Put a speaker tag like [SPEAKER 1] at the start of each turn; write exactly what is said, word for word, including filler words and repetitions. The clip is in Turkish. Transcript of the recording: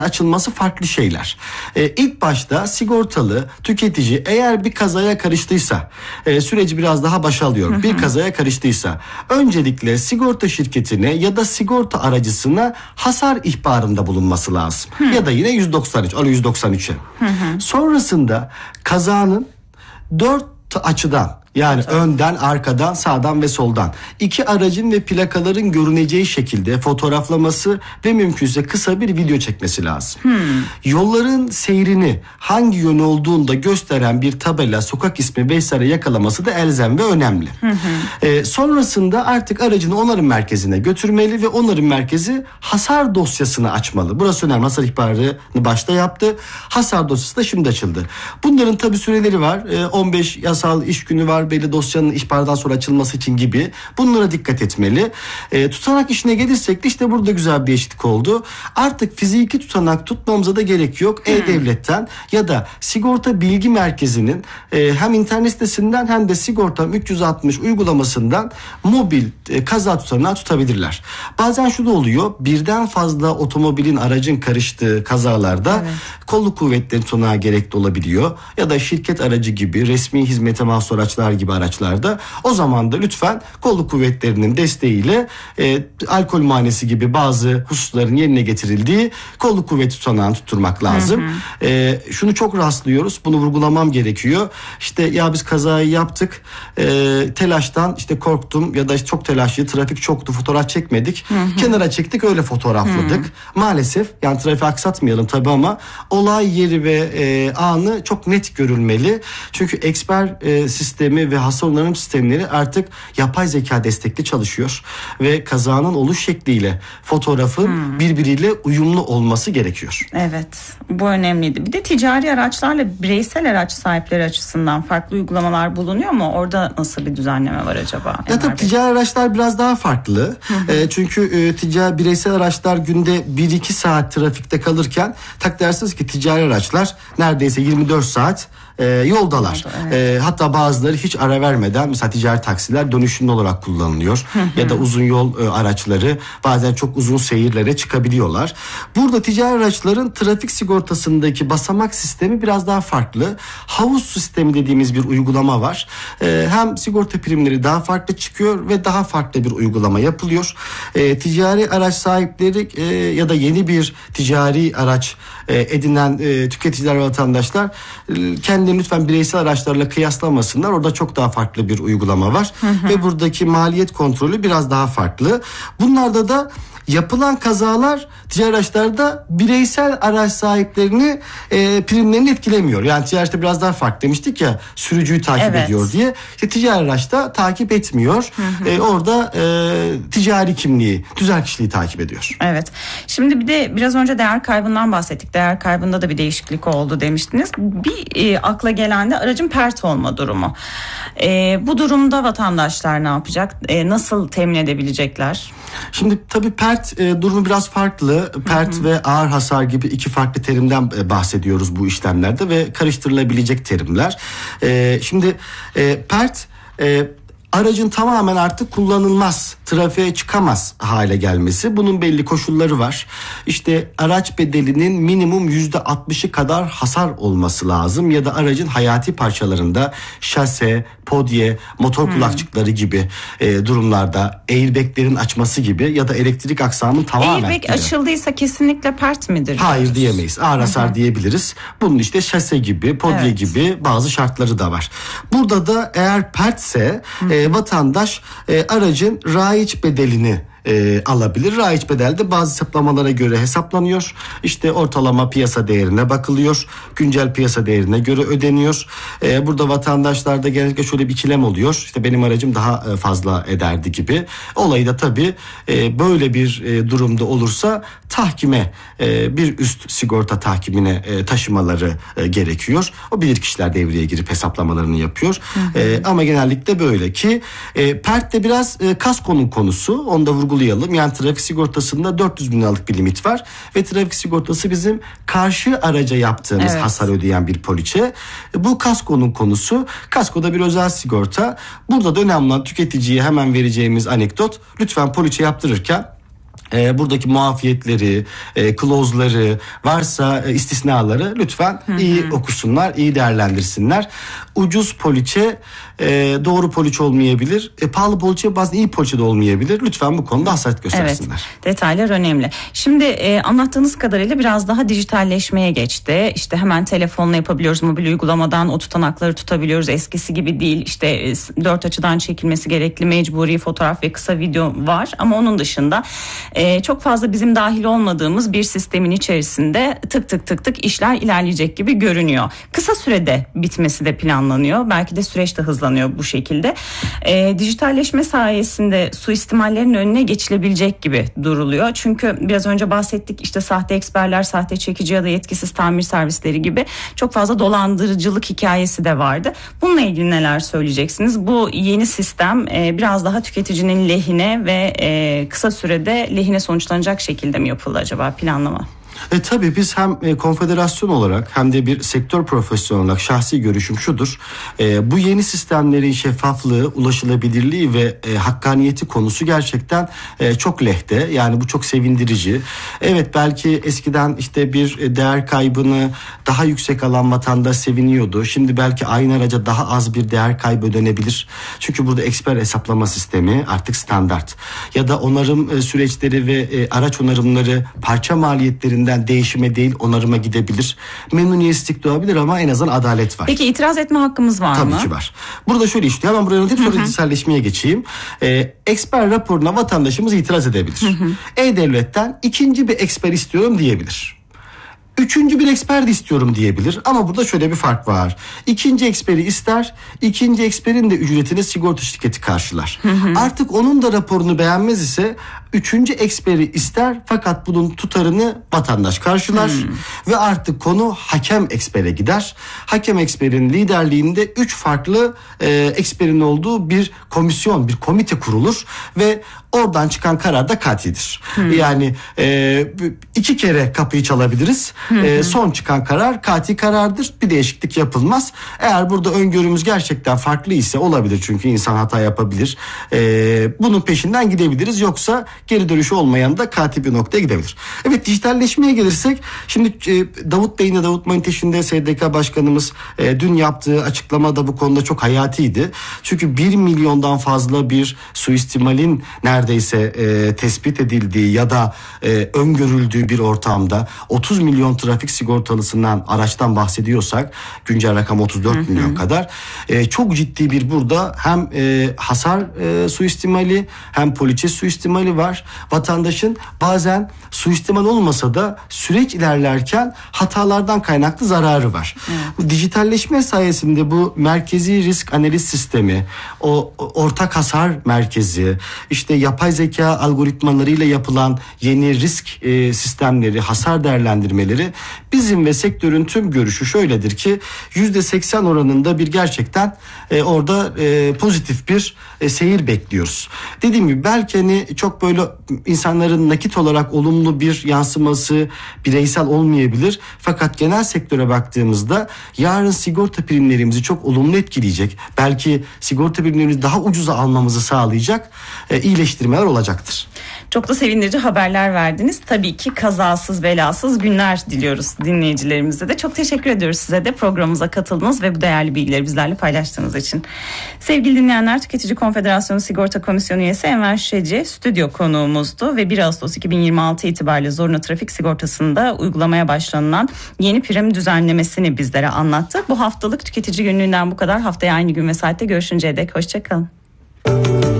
[SPEAKER 1] açılması farklı şeyler. Ee, ilk başta sigortalı tüketici eğer bir kazaya karıştıysa, e, süreci biraz daha başa alıyorum. Hı hı. Bir kazaya karıştıysa öncelikle sigorta şirketine ya da sigorta aracısına hasar ihbarında bulunması lazım. Hı. Ya da yine yüz doksan üç, yüz doksan üçe. Hı hı. Sonrasında kazanın dört açıdan, yani evet, önden, arkadan, sağdan ve soldan iki aracın ve plakaların görüneceği şekilde fotoğraflaması ve mümkünse kısa bir video çekmesi lazım. Hmm. Yolların seyrini hangi yön olduğunu da gösteren bir tabela, sokak ismi vesaire yakalaması da elzem ve önemli. Hmm. Ee, sonrasında artık aracını onarım merkezine götürmeli ve onarım merkezi hasar dosyasını açmalı. Burası önemli. Hasar ihbarını başta yaptı. Hasar dosyası da şimdi açıldı. Bunların tabii süreleri var. Ee, on beş yasal iş günü var. Belli dosyanın ihbardan sonra açılması için gibi. Bunlara dikkat etmeli. E, tutanak işine gelirsek de işte burada güzel bir eşitlik oldu. Artık fiziki tutanak tutmamıza da gerek yok. Hmm. E-Devlet'ten ya da Sigorta Bilgi Merkezi'nin e, hem internet sitesinden hem de Sigortam üç yüz altmış uygulamasından mobil e, kaza tutanağı tutabilirler. Bazen şu da oluyor. Birden fazla otomobilin, aracın karıştığı kazalarda evet, kolluk kuvvetleri tutanağı gerekli olabiliyor. Ya da şirket aracı gibi, resmi hizmete mahsus araçlar gibi araçlarda. O zaman da lütfen kolluk kuvvetlerinin desteğiyle e, alkol muayenesi gibi bazı hususların yerine getirildiği kolluk kuvveti tutanağını tutturmak lazım. Hı hı. E, şunu çok rastlıyoruz. Bunu vurgulamam gerekiyor. İşte ya biz kazayı yaptık. E, telaştan işte korktum ya da işte çok telaşlı, trafik çoktu, fotoğraf çekmedik. Hı hı. Kenara çektik, öyle fotoğrafladık. Hı hı. Maalesef yani trafiği aksatmayalım tabii ama olay yeri ve e, anı çok net görülmeli. Çünkü eksper e, sistemi ve hasar onarım sistemleri artık yapay zeka destekli çalışıyor ve kazanın oluş şekliyle fotoğrafın hmm. birbiriyle uyumlu olması gerekiyor.
[SPEAKER 2] Evet, bu önemliydi. Bir de ticari araçlarla bireysel araç sahipleri açısından farklı uygulamalar bulunuyor mu? Orada nasıl bir düzenleme var acaba?
[SPEAKER 1] Ya tabii ticari araçlar biraz daha farklı. e, çünkü e, ticari bireysel araçlar günde bir iki saat trafikte kalırken tak dersiniz ki ticari araçlar neredeyse yirmi dört saat E, yoldalar. Evet. E, hatta bazıları hiç ara vermeden, mesela ticari taksiler dönüşümlü olarak kullanılıyor. Ya da uzun yol e, araçları bazen çok uzun seyirlere çıkabiliyorlar. Burada ticari araçların trafik sigortasındaki basamak sistemi biraz daha farklı. Havuz sistemi dediğimiz bir uygulama var. E, hem sigorta primleri daha farklı çıkıyor ve daha farklı bir uygulama yapılıyor. E, ticari araç sahipleri e, ya da yeni bir ticari araç e, edinen e, tüketiciler ve vatandaşlar e, kendi lütfen bireysel araçlarla kıyaslamasınlar. Orada çok daha farklı bir uygulama var. Hı hı. Ve buradaki maliyet kontrolü biraz daha farklı. Bunlarda da yapılan kazalar ticari araçlarda bireysel araç sahiplerini e, primlerini etkilemiyor. Yani ticari araçta biraz daha farklı demiştik ya, sürücüyü takip evet. ediyor diye. İşte ticari araçta takip etmiyor. Hı hı. E, orada e, ticari kimliği, tüzel kişiliği takip ediyor.
[SPEAKER 2] Evet. Şimdi bir de biraz önce değer kaybından bahsettik. Değer kaybında da bir değişiklik oldu demiştiniz. Bir e, akla gelen de aracın pert olma durumu. E, bu durumda vatandaşlar ne yapacak? E, nasıl temin edebilecekler?
[SPEAKER 1] Şimdi tabii pert e, durumu biraz farklı. Pert hı hı. ve ağır hasar gibi iki farklı terimden e, bahsediyoruz bu işlemlerde ve karıştırılabilecek terimler. E, şimdi e, pert e, aracın tamamen artık kullanılmaz, trafiğe çıkamaz hale gelmesi. Bunun belli koşulları var. İşte araç bedelinin minimum yüzde altmışı kadar hasar olması lazım ya da aracın hayati parçalarında şase, podye, motor hmm. kulakçıkları gibi e, durumlarda airbaglerin açması gibi ya da elektrik aksamın tamamen...
[SPEAKER 2] Airbag gibi. Açıldıysa kesinlikle pert midir?
[SPEAKER 1] Hayır diyemeyiz. Ağır hasar Hı-hı. diyebiliriz. Bunun işte şase gibi, podye evet. gibi bazı şartları da var. Burada da eğer pertse e, vatandaş e, aracın raiç bedelini E, alabilir. Raiç bedel de bazı hesaplamalara göre hesaplanıyor. İşte ortalama piyasa değerine bakılıyor. Güncel piyasa değerine göre ödeniyor. E, burada vatandaşlarda genellikle şöyle bir ikilem oluyor. İşte benim aracım daha fazla ederdi gibi. Olayı da tabii e, böyle bir e, durumda olursa tahkime, e, bir üst sigorta tahkimine e, taşımaları e, gerekiyor. O bilirkişiler devreye girip hesaplamalarını yapıyor. Hı hı. E, ama genellikle böyle ki e, pert de biraz e, kaskonun konusu. Onu da vurgulayalım. Yani trafik sigortasında dört yüz bin liralık bir limit var ve trafik sigortası bizim karşı araca yaptığımız evet. hasar ödeyen bir poliçe. Bu kaskonun konusu. Kasko da bir özel sigorta. Burada da önemli olan tüketiciye hemen vereceğimiz anekdot. Lütfen poliçe yaptırırken E, buradaki muafiyetleri, e, klozları, varsa e, istisnaları lütfen hı hı. iyi okusunlar, iyi değerlendirsinler. Ucuz poliçe e, doğru poliçe olmayabilir. E, pahalı poliçe bazen iyi poliçe de olmayabilir. Lütfen bu konuda hassasiyet göstersinler.
[SPEAKER 2] Evet, detaylar önemli. Şimdi e, anlattığınız kadarıyla biraz daha dijitalleşmeye geçti. İşte hemen telefonla yapabiliyoruz, mobil uygulamadan o tutanakları tutabiliyoruz. Eskisi gibi değil. İşte e, dört açıdan çekilmesi gerekli mecburi fotoğraf ve kısa video var. Ama onun dışında e, çok fazla bizim dahil olmadığımız bir sistemin içerisinde tık tık tık tık işler ilerleyecek gibi görünüyor. Kısa sürede bitmesi de planlanıyor. Belki de süreç de hızlanıyor bu şekilde. E, dijitalleşme sayesinde suistimallerin önüne geçilebilecek gibi duruluyor. Çünkü biraz önce bahsettik, işte sahte eksperler, sahte çekici ya da yetkisiz tamir servisleri gibi çok fazla dolandırıcılık hikayesi de vardı. Bununla ilgili neler söyleyeceksiniz? Bu yeni sistem e, biraz daha tüketicinin lehine ve e, kısa sürede lehine sonuçlanacak şekilde mi yapıldı acaba planlama?
[SPEAKER 1] E tabii biz hem e, konfederasyon olarak hem de bir sektör profesyonel olarak şahsi görüşüm şudur. E, bu yeni sistemlerin şeffaflığı, ulaşılabilirliği ve e, hakkaniyeti konusu gerçekten e, çok lehte. Yani bu çok sevindirici. Evet, belki eskiden işte bir değer kaybını daha yüksek alan vatandaş seviniyordu. Şimdi belki aynı araca daha az bir değer kaybı ödenebilir. Çünkü burada eksper hesaplama sistemi artık standart. Ya da onarım e, süreçleri ve e, araç onarımları parça maliyetlerinden değişime değil onarıma gidebilir. Memnuniyetsizlik doğabilir ama en azından adalet var.
[SPEAKER 2] Peki itiraz etme hakkımız var
[SPEAKER 1] Tabii
[SPEAKER 2] mı?
[SPEAKER 1] Tabii ki var. Burada şöyle işliyor. Hemen buraya anlatıp sonra dijitalleşmeye geçeyim. Ee, eksper raporuna vatandaşımız itiraz edebilir. Hı hı. E-Devlet'ten ikinci bir eksper istiyorum diyebilir. Üçüncü bir eksper de istiyorum diyebilir. Ama burada şöyle bir fark var. İkinci eksperi ister. İkinci eksperin de ücretini sigorta şirketi karşılar. Hı hı. Artık onun da raporunu beğenmez ise üçüncü eksperi ister fakat bunun tutarını vatandaş karşılar. Hmm. Ve artık konu hakem ekspere gider. Hakem eksperin liderliğinde üç farklı e, eksperin olduğu bir komisyon, bir komite kurulur ve oradan çıkan karar da katidir. Hmm. Yani e, iki kere kapıyı çalabiliriz. Hmm. E, son çıkan karar kati karardır. Bir değişiklik yapılmaz. Eğer burada öngörümüz gerçekten farklı ise olabilir. Çünkü insan hata yapabilir. E, bunun peşinden gidebiliriz. Yoksa geri dönüşü olmayan da kati bir noktaya gidebilir. Evet, dijitalleşmeye gelirsek şimdi e, Davut Bey'in de Davut Maniteş'in de S D K Başkanımız e, dün yaptığı açıklama da bu konuda çok hayatiydi. Çünkü bir milyondan fazla bir suistimalin neredeyse e, tespit edildiği ya da e, öngörüldüğü bir ortamda otuz milyon trafik sigortalısından araçtan bahsediyorsak güncel rakam otuz dört hı hı. milyon kadar e, çok ciddi bir burada hem e, hasar e, suistimali hem poliçe suistimali var. Vatandaşın bazen suistimal olmasa da süreç ilerlerken hatalardan kaynaklı zararı var. Evet. Bu dijitalleşme sayesinde bu merkezi risk analiz sistemi, o ortak hasar merkezi, işte yapay zeka algoritmalarıyla yapılan yeni risk e, sistemleri, hasar değerlendirmeleri bizim ve sektörün tüm görüşü şöyledir ki yüzde seksen oranında bir gerçekten e, orada e, pozitif bir e, seyir bekliyoruz. Dediğim gibi belki hani çok böyle insanların nakit olarak olumlu bir yansıması bireysel olmayabilir. Fakat genel sektöre baktığımızda yarın sigorta primlerimizi çok olumlu etkileyecek. Belki sigorta primlerimizi daha ucuza almamızı sağlayacak e, iyileştirmeler olacaktır.
[SPEAKER 2] Çok da sevindirici haberler verdiniz. Tabii ki kazasız belasız günler diliyoruz dinleyicilerimize de. Çok teşekkür ediyoruz size de programımıza katıldınız ve bu değerli bilgileri bizlerle paylaştığınız için. Sevgili dinleyenler, Tüketici Konfederasyonu Sigorta Komisyonu üyesi Enver Şişeci stüdyo konuğumuzdu ve bir Ağustos iki bin yirmi altı itibariyle zorunlu trafik sigortasında uygulamaya başlanılan yeni prim düzenlemesini bizlere anlattı. Bu haftalık Tüketici Günlüğü'nden bu kadar. Haftaya aynı gün ve saatte görüşünceye dek hoşça kalın.